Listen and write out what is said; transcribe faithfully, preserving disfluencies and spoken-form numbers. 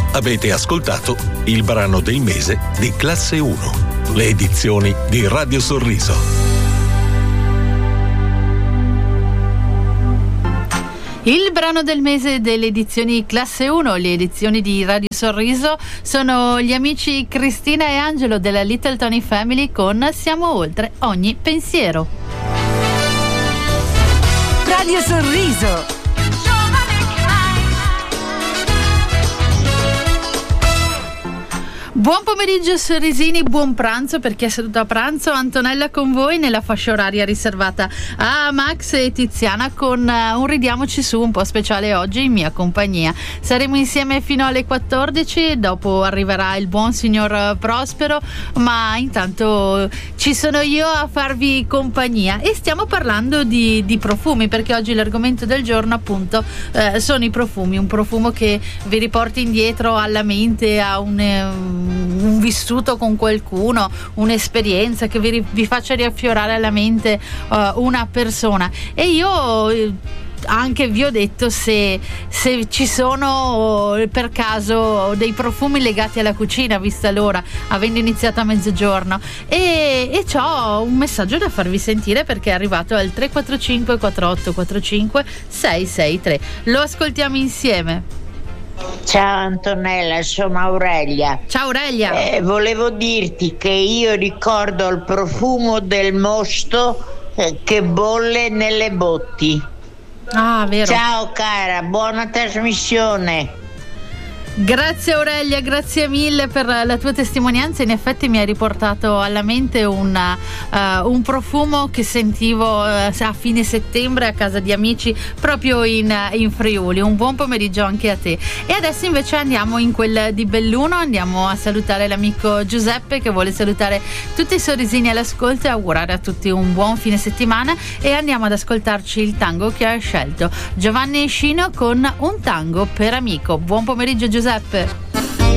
Avete ascoltato il brano del mese di Classe uno, le edizioni di Radio Sorriso. Il brano del mese delle edizioni Classe uno, le edizioni di Radio Sorriso, sono gli amici Cristina e Angelo della Little Tony Family con Siamo oltre ogni pensiero. Radio Sorriso. Buon pomeriggio sorrisini, buon pranzo per chi è seduto a pranzo. Antonella con voi nella fascia oraria riservata a Max e Tiziana con uh, un ridiamoci su un po' speciale oggi in mia compagnia. Saremo insieme fino alle quattordici, dopo arriverà il buon signor Prospero, ma intanto ci sono io a farvi compagnia e stiamo parlando di, di profumi, perché oggi l'argomento del giorno appunto eh, sono i profumi, un profumo che vi riporti indietro alla mente, a un... Um, un vissuto con qualcuno, un'esperienza che vi, vi faccia riaffiorare alla mente uh, una persona. E io eh, anche vi ho detto se, se ci sono per caso dei profumi legati alla cucina, vista l'ora, avendo iniziato a mezzogiorno, e, e c'ho un messaggio da farvi sentire perché è arrivato al tre quattro cinque quattro otto quattro cinque sei sei tre. Lo ascoltiamo insieme. Ciao Antonella, sono Aurelia. Ciao Aurelia. Eh, volevo dirti che io ricordo il profumo del mosto eh, che bolle nelle botti. Ah, vero. Ciao cara, buona trasmissione. Grazie Aurelia, grazie mille per la tua testimonianza. In effetti mi hai riportato alla mente una, uh, un profumo che sentivo uh, a fine settembre a casa di amici proprio in, in Friuli. Un buon pomeriggio anche a te. E adesso invece andiamo in quel di Belluno, andiamo a salutare l'amico Giuseppe che vuole salutare tutti i sorrisini all'ascolto e augurare a tutti un buon fine settimana, e andiamo ad ascoltarci il tango che ha scelto Giovanni Scino con Un tango per amico. Buon pomeriggio Giuseppe.